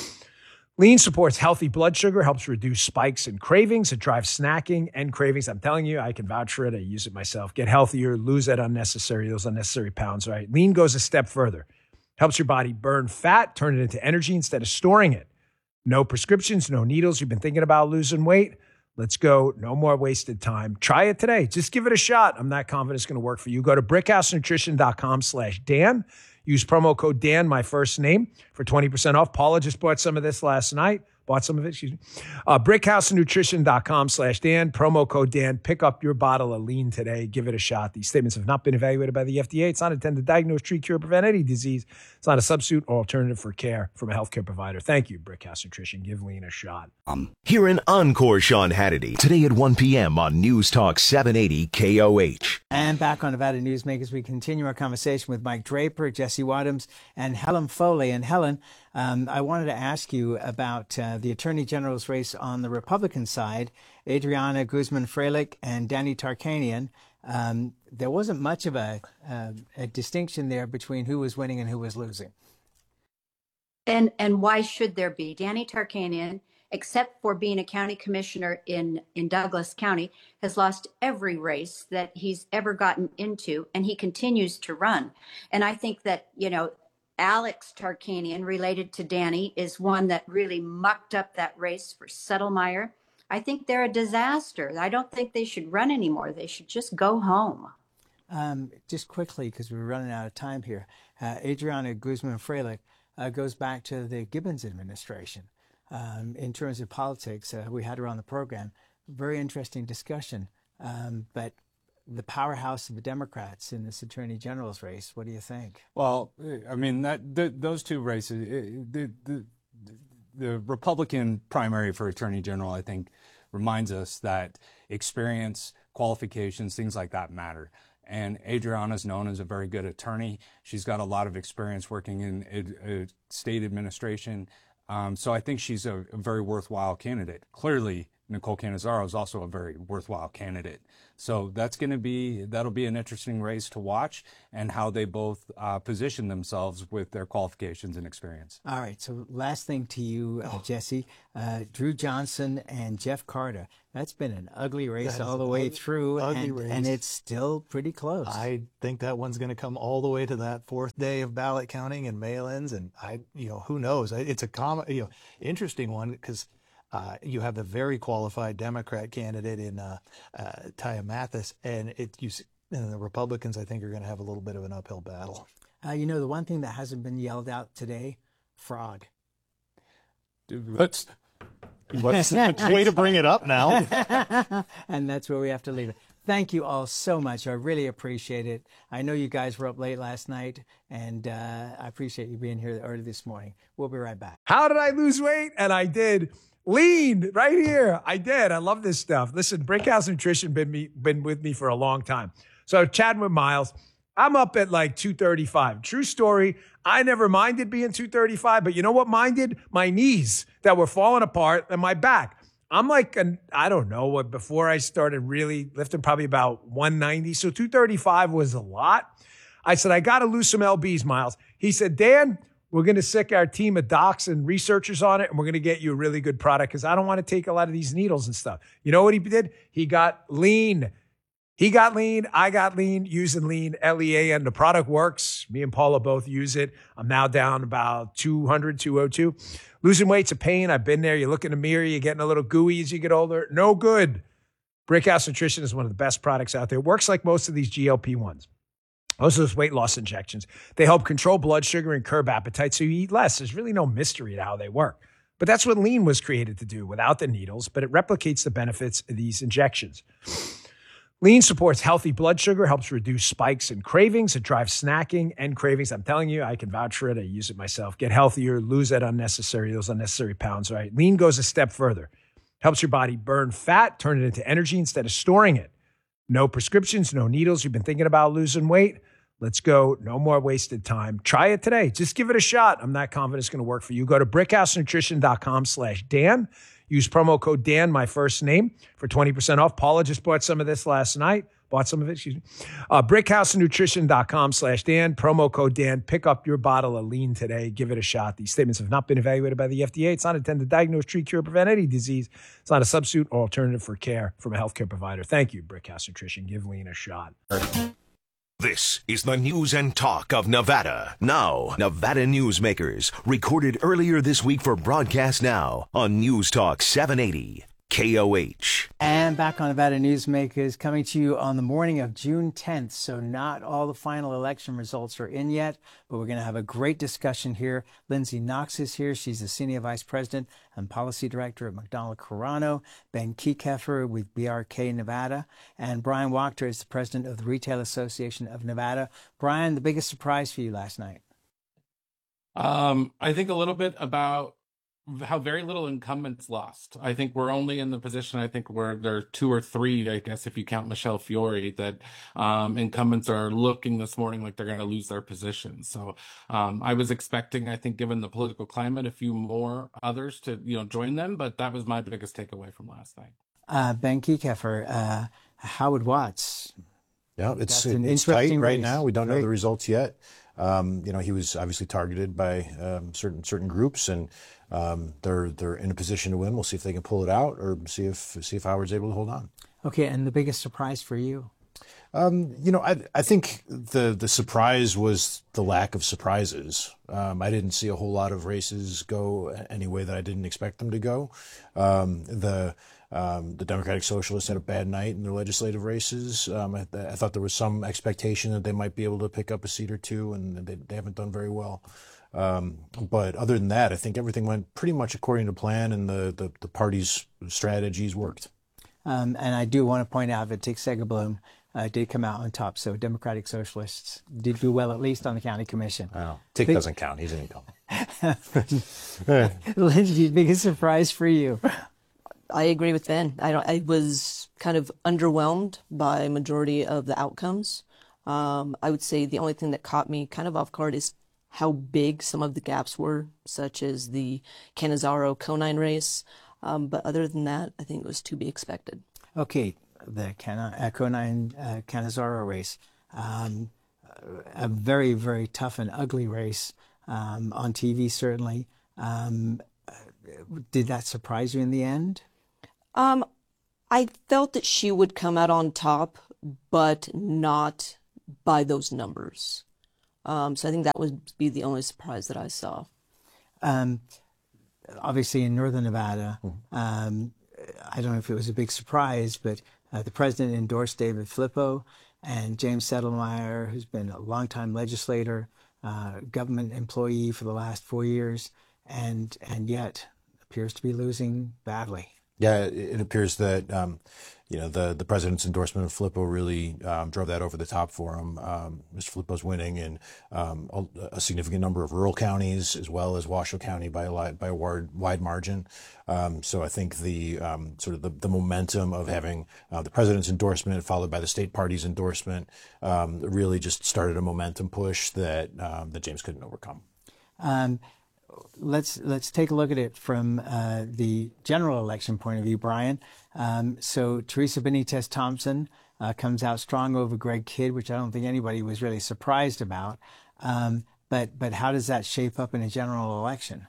Lean supports healthy blood sugar, helps reduce spikes and cravings. It drives snacking and cravings. I'm telling you, I can vouch for it. I use it myself. Get healthier, lose that unnecessary, those unnecessary pounds, right? Lean goes a step further. Helps your body burn fat, turn it into energy instead of storing it. No prescriptions, no needles. You've been thinking about losing weight? Let's go. No more wasted time. Try it today. Just give it a shot. I'm not confident it's going to work for you. Go to brickhousenutrition.com slash Dan. Use promo code Dan, my first name, for twenty percent off. Paula just bought some of this last night. Bought some of it, excuse me. Uh, brickhousenutrition.com slash Dan. Promo code Dan. Pick up your bottle of lean today. Give it a shot. These statements have not been evaluated by the F D A. It's not intended to diagnose, treat, cure, prevent any disease. It's not a substitute or alternative for care from a healthcare provider. Thank you, Brickhouse Nutrition. Give lean a shot. Um, hear an encore Sean Hannity today at one p.m. on News Talk seven eighty K O H. And back on Nevada Newsmakers, we continue our conversation with Mike Draper, Jesse Wadhams, and Helen Foley. And Helen, um, I wanted to ask you about uh, the Attorney General's race on the Republican side, Adriana Guzman-Freilich and Danny Tarkanian. Um, there wasn't much of a, uh, a distinction there between who was winning and who was losing. And and why should there be? Danny Tarkanian, except for being a county commissioner in, in Douglas County, has lost every race that he's ever gotten into, and he continues to run. And I think that, you know, Alex Tarkanian, related to Danny, is one that really mucked up that race for Settlemyre. I think they're a disaster. I don't think they should run anymore. They should just go home. Um, just quickly, because we're running out of time here, uh, Adriana Guzman-Freilich uh, goes back to the Gibbons administration. Um, in terms of politics, uh, we had her on the program. Very interesting discussion. Um, but the powerhouse of the Democrats in this Attorney General's race, what do you think? Well, I mean, that the, those two races, the, the the Republican primary for Attorney General, I think, reminds us that experience, qualifications, things like that matter. And Adriana is known as a very good attorney. She's got a lot of experience working in ed, ed, state administration. Um, so I think she's a, a very worthwhile candidate. Clearly, Nicole Cannizzaro is also a very worthwhile candidate. So that's going to be, that'll be an interesting race to watch, and how they both uh, position themselves with their qualifications and experience. All right. So last thing to you, uh, Jesse, uh, Drew Johnson and Jeff Carter. That's been an ugly race all the way through, ugly and, race. and it's still pretty close. I think that one's going to come all the way to that fourth day of ballot counting and mail-ins, and I, you know, who knows? It's a common, you know, interesting one because uh, you have a very qualified Democrat candidate in uh, uh, Taya Mathis, and it you and the Republicans, I think, are going to have a little bit of an uphill battle. Uh, you know, the one thing that hasn't been yelled out today, frog. Let's. What's way to bring it up now? And that's where we have to leave it. Thank you all so much. I really appreciate it. I know you guys were up late last night, and uh, I appreciate you being here early this morning. We'll be right back. How did I lose weight? And I did. Lean right here. I did. I love this stuff. Listen, Brickhouse Nutrition been me been with me for a long time. So chatting with Miles, I'm up at like two thirty-five. True story. I never minded being two thirty-five, but you know what minded? My knees that were falling apart and my back. I'm like, an, I don't know what, before I started really lifting, probably about one ninety. So two thirty-five was a lot. I said, I got to lose some L Bs, Miles. He said, Dan, we're going to sick our team of docs and researchers on it, and we're going to get you a really good product because I don't want to take a lot of these needles and stuff. You know what he did? He got lean. He got lean. I got lean using lean, L E A, and the product works. Me and Paula both use it. I'm now down about two hundred, two oh two. Losing weight's a pain. I've been there. You look in the mirror, you're getting a little gooey as you get older. No good. Brickhouse Nutrition is one of the best products out there. It works like most of these G L P ones. Most of those weight loss injections. They help control blood sugar and curb appetite so you eat less. There's really no mystery to how they work. But that's what lean was created to do without the needles, but it replicates the benefits of these injections. Lean supports healthy blood sugar, helps reduce spikes and cravings. It drives snacking and cravings. I'm telling you, I can vouch for it. I use it myself. Get healthier, lose that unnecessary, those unnecessary pounds, right? Lean goes a step further. Helps your body burn fat, turn it into energy instead of storing it. No prescriptions, no needles. You've been thinking about losing weight? Let's go. No more wasted time. Try it today. Just give it a shot. I'm not confident it's going to work for you. Go to brickhousenutrition.com slash Dan. Use promo code Dan, my first name, for twenty percent off. Paula just bought some of this last night. Bought some of it, excuse me. Uh, brickhousenutrition.com slash Dan. Promo code Dan. Pick up your bottle of lean today. Give it a shot. These statements have not been evaluated by the F D A. It's not intended to diagnose, treat, cure, or prevent any disease. It's not a substitute or alternative for care from a healthcare provider. Thank you, Brickhouse Nutrition. Give lean a shot. This is the news and talk of Nevada. Now, Nevada Newsmakers, recorded earlier this week for broadcast now on News Talk seven eighty K O H. And back on Nevada Newsmakers, coming to you on the morning of June tenth. So not all the final election results are in yet, but we're going to have a great discussion here. Lindsay Knox is here. She's the Senior Vice President and Policy Director at McDonald Carano. Ben Kiekeffer with B R K Nevada. And Brian Wachter is the President of the Retail Association of Nevada. Brian, the biggest surprise for you last night? Um, I think a little bit about how very little incumbents lost. I think we're only in the position, I think, where there are two or three, I guess, if you count Michelle Fiore, that um, incumbents are looking this morning like they're going to lose their position. So um, I was expecting, I think, given the political climate, a few more others to, you know, join them. But that was my biggest takeaway from last night. Uh, Ben Kiekeffer, uh, Howard Watts. Yeah, it's, That's an it's tight interesting right race. now. We don't know Great. the results yet. Um, you know, he was obviously targeted by um, certain certain groups, and um, they're they're in a position to win. We'll see if they can pull it out, or see if see if Howard's able to hold on. Okay, and the biggest surprise for you? Um, you know, I I think the the surprise was the lack of surprises. Um, I didn't see a whole lot of races go any way that I didn't expect them to go. Um, the Um, the Democratic Socialists had a bad night in their legislative races. Um, I, I thought there was some expectation that they might be able to pick up a seat or two, and they, they haven't done very well. Um, but other than that, I think everything went pretty much according to plan, and the, the, the party's strategies worked. Um, and I do want to point out that Dick Segerblom uh, did come out on top. So Democratic Socialists did do well, at least on the county commission. Wow. Tick Big- doesn't count. He's an incumbent. Lindsay, biggest surprise for you? I agree with Ben. I don't. I was kind of underwhelmed by majority of the outcomes. Um, I would say the only thing that caught me kind of off guard is how big some of the gaps were, such as the Cannizzaro-Conine race. Um, but other than that, I think it was to be expected. Okay, the Can- uh, Conine uh, Cannizzaro race, um, a very, very tough and ugly race um, on T V, certainly. Um, did that surprise you in the end? Um, I felt that she would come out on top, but not by those numbers. Um, so I think that would be the only surprise that I saw. Um, obviously, in Northern Nevada, um, I don't know if it was a big surprise, but uh, the president endorsed David Flippo, and James Settlemeyer, who's been a longtime legislator, uh, government employee for the last four years, and and yet appears to be losing badly. Yeah, it it appears that um, you know the the president's endorsement of Flippo really um, drove that over the top for him. Um, Mister Flippo's winning in um, a, a significant number of rural counties, as well as Washoe County by a li- by a wide, wide margin. Um, so I think the um, sort of the, the momentum of having uh, the president's endorsement followed by the state party's endorsement um, really just started a momentum push that um, that James couldn't overcome. Um, Let's let's take a look at it from uh, the general election point of view, Brian. Um, so Teresa Benitez Thompson uh, comes out strong over Greg Kidd, which I don't think anybody was really surprised about. Um, but but how does that shape up in a general election?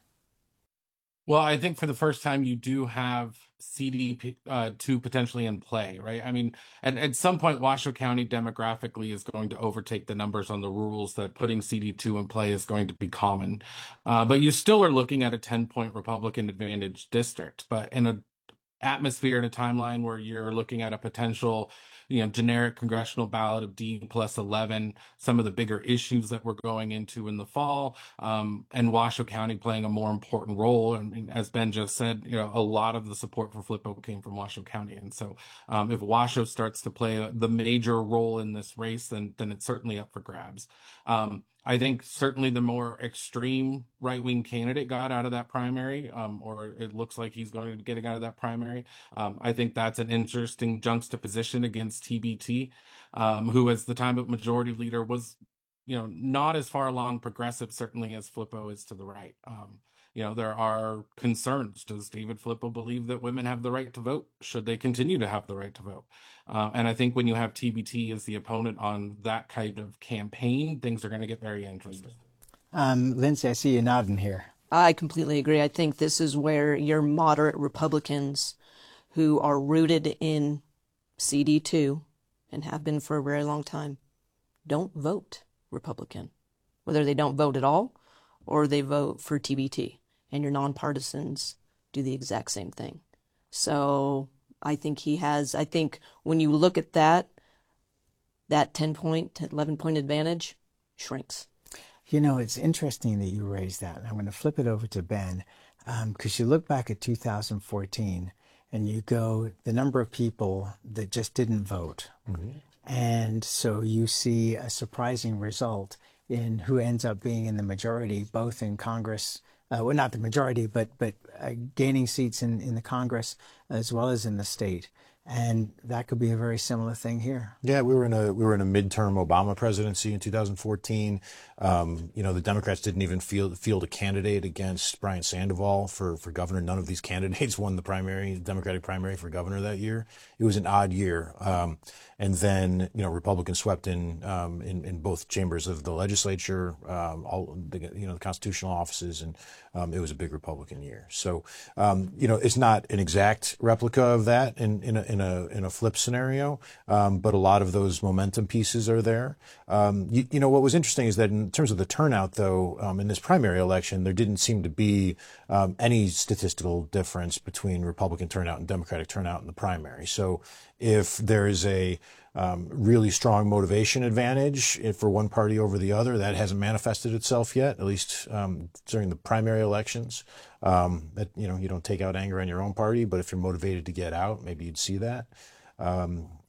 Well, I think for the first time you do have C D uh, two potentially in play, right? I mean, at, at some point, Washoe County demographically is going to overtake the numbers on the rules that putting C D two in play is going to be common. Uh, but you still are looking at a ten-point Republican advantage district. But in an atmosphere and a timeline where you're looking at a potential, you know, generic congressional ballot of D plus eleven, some of the bigger issues that we're going into in the fall, um, and Washoe County playing a more important role. And as Ben just said, you know, a lot of the support for Flippo came from Washoe County. And so um, if Washoe starts to play the major role in this race, then, then it's certainly up for grabs. Um, I think certainly the more extreme right-wing candidate got out of that primary, um, or it looks like he's going to be getting out of that primary. Um, I think that's an interesting juxtaposition against T B T, um, who at the time of majority leader was, you know, not as far along progressive, certainly as Flippo is to the right. Um, you know, there are concerns. Does David Flippo believe that women have the right to vote? Should they continue to have the right to vote? Uh, and I think when you have T B T as the opponent on that kind of campaign, things are going to get very interesting. Um, Lindsay, I see you nodding here. I completely agree. I think this is where your moderate Republicans who are rooted in C D two and have been for a very long time don't vote Republican, whether they don't vote at all or they vote for T B T. And your nonpartisans do the exact same thing. So I think he has, I think when you look at that, that ten point, eleven point advantage shrinks. You know, it's interesting that you raised that. I'm going to flip it over to Ben, because um, you look back at two thousand fourteen and you go, the number of people that just didn't vote. Mm-hmm. And so you see a surprising result in who ends up being in the majority, both in Congress, uh, well, not the majority, but but uh, gaining seats in, in the Congress as well as in the state. And that could be a very similar thing here. Yeah, we were in a we were in a midterm Obama presidency in two thousand fourteen. Um, you know, the Democrats didn't even field field a candidate against Brian Sandoval for for governor. None of these candidates won the primary, Democratic primary for governor that year. It was an odd year. Um, and then, you know, Republicans swept in um, in, in both chambers of the legislature, um, all the you know the constitutional offices, and um, it was a big Republican year. So, um, you know, it's not an exact replica of that in in a in a in a flip scenario, um, but a lot of those momentum pieces are there. Um, you, you know, what was interesting is that in terms of the turnout, though, um, in this primary election, there didn't seem to be um, any statistical difference between Republican turnout and Democratic turnout in the primary. So if there is a um, really strong motivation advantage for one party over the other, that hasn't manifested itself yet, at least um, during the primary elections. Um, that, you know, you don't take out anger on your own party, but if you're motivated to get out, maybe you'd see that. Um,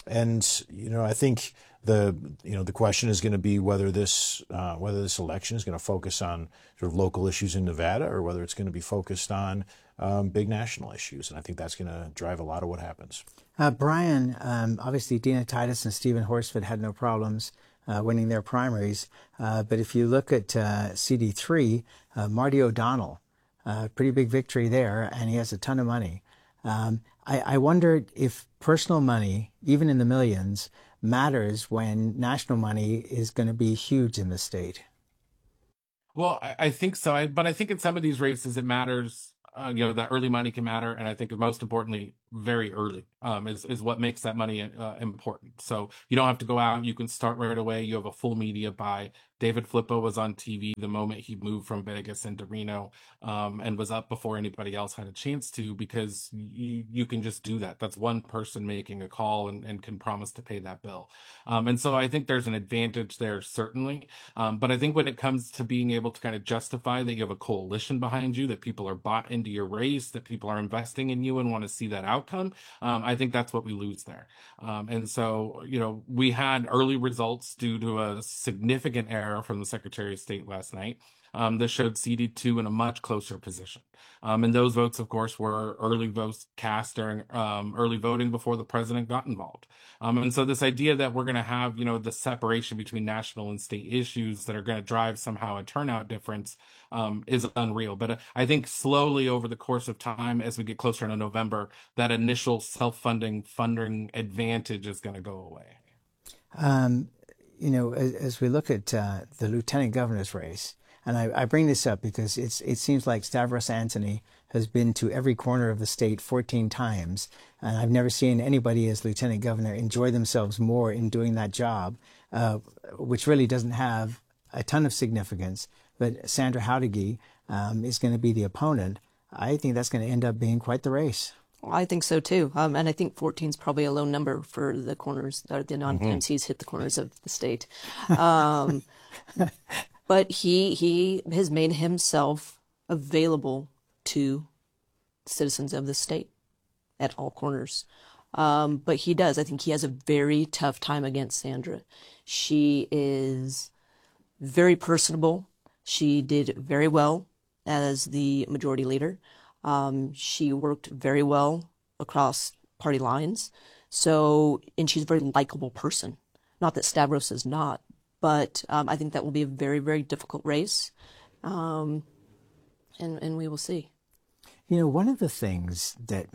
and you know, I think the you know the question is going to be whether this uh, whether this election is going to focus on sort of local issues in Nevada, or whether it's going to be focused on um, big national issues. And I think that's going to drive a lot of what happens. Uh, Brian, um, obviously Dina Titus and Stephen Horsford had no problems uh, winning their primaries. Uh, but if you look at uh, C D three, uh, Marty O'Donnell, uh, pretty big victory there, and he has a ton of money. Um, I, I wondered if personal money, even in the millions, matters when national money is going to be huge in the state. Well, I, I think so. I, but I think in some of these races, it matters. Uh, you know, that early money can matter. And I think most importantly, very early um, is, is what makes that money uh, important. So you don't have to go out. You can start right away. You have a full media buy. David Flippo was on T V the moment he moved from Vegas into Reno um, and was up before anybody else had a chance to, because you, you can just do that. That's one person making a call and, and can promise to pay that bill. Um, and so I think there's an advantage there, certainly. Um, but I think when it comes to being able to kind of justify that you have a coalition behind you, that people are bought into your race, that people are investing in you and want to see that outcome, um, I think that's what we lose there. Um, and so, you know, we had early results due to a significant error from the Secretary of State last night. Um, that showed C D two in a much closer position. Um, and those votes, of course, were early votes cast during um, early voting before the president got involved. Um, and so this idea that we're going to have, you know, the separation between national and state issues that are going to drive somehow a turnout difference um, is unreal. But I think slowly over the course of time, as we get closer to November, that initial self-funding funding advantage is going to go away. Um, you know, as, as we look at uh, the lieutenant governor's race, and I, I bring this up because it's, it seems like Stavros Anthony has been to every corner of the state fourteen times, and I've never seen anybody as lieutenant governor enjoy themselves more in doing that job, uh, which really doesn't have a ton of significance. But Sandra Jauregui um, is going to be the opponent. I think that's going to end up being quite the race. Well, I think so too, um, and I think fourteen is probably a low number for the corners, or the non-times he's hit the corners of the state. Um, But he he has made himself available to citizens of the state at all corners. Um, but he does. I think he has a very tough time against Sandra. She is very personable. She did very well as the majority leader. Um, she worked very well across party lines. So, and she's a very likable person. Not that Stavros is not. But um, I think that will be a very, very difficult race, um, and and we will see. You know, one of the things that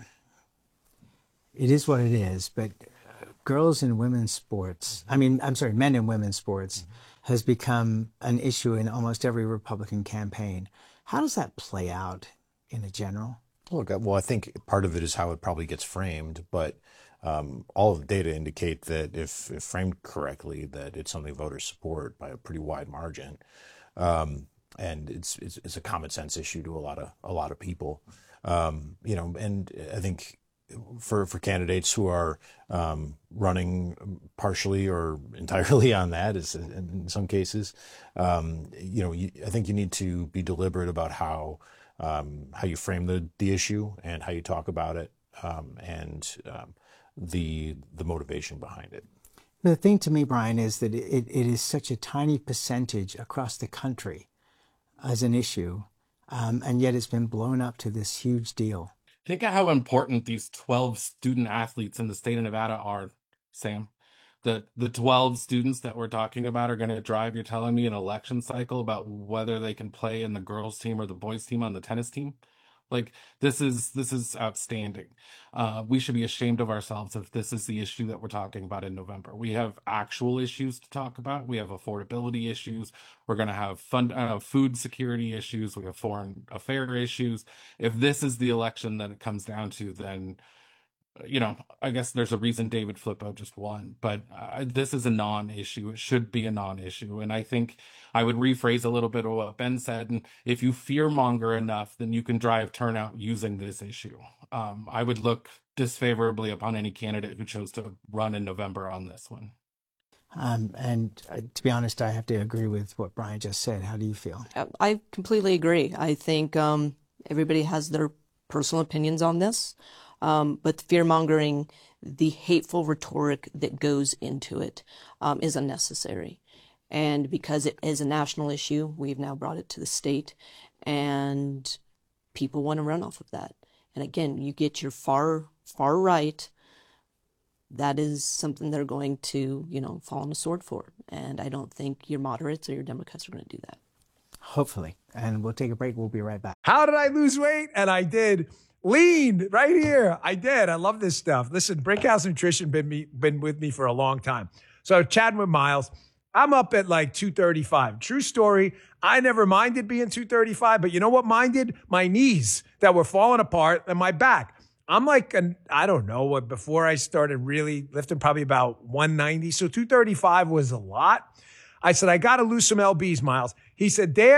it is what it is, but girls and women's sports, I mean, I'm sorry, men and women's sports, mm-hmm. has become an issue in almost every Republican campaign. How does that play out in a general? Look, well, I think part of it is how it probably gets framed, but Um, all of the data indicate that if, if framed correctly, that it's something voters support by a pretty wide margin, um, and it's, it's it's a common sense issue to a lot of a lot of people, um, you know. And I think for for candidates who are um, running partially or entirely on that, is in some cases, um, you know, you, I think you need to be deliberate about how um, how you frame the the issue and how you talk about it, um, and um, the the motivation behind it. The thing to me, Brian, is that it, it is such a tiny percentage across the country as an issue, um, and yet it's been blown up to this huge deal. Think of how important these twelve student athletes in the state of Nevada are, Sam. The the twelve students that we're talking about are going to drive, you're telling me, an election cycle about whether they can play in the girls' team or the boys' team on the tennis team. Like, this is this is outstanding. Uh, we should be ashamed of ourselves if this is the issue that we're talking about in November. We have actual issues to talk about. We have affordability issues. We're going to have fund, uh, food security issues. We have foreign affair issues. If this is the election that it comes down to, then, you know, I guess there's a reason David Flippo just won. But uh, this is a non-issue. It should be a non-issue. And I think I would rephrase a little bit of what Ben said. And if you fearmonger enough, then you can drive turnout using this issue. Um, I would look disfavorably upon any candidate who chose to run in November on this one. Um, and uh, to be honest, I have to agree with what Brian just said. How do you feel? I completely agree. I think um, everybody has their personal opinions on this. Um, but the fear mongering, the hateful rhetoric that goes into it, um, is unnecessary. And because it is a national issue, we've now brought it to the state, and people want to run off of that. And again, you get your far, far right, that is something they're going to, you know, fall on the sword for. And I don't think your moderates or your Democrats are going to do that. Hopefully. And we'll take a break. We'll be right back. How did I lose weight? And I did. Lean right here. I did. I love this stuff. Listen, Brickhouse Nutrition been me been with me for a long time. So chatting with Miles, I'm up at like two thirty-five. True story. I never minded being two thirty-five, but you know what minded? My knees that were falling apart and my back. I'm like, an, I don't know what, before I started really lifting, probably about one ninety. So two thirty-five was a lot. I said, I got to lose some L Bs, Miles. He said, Dad,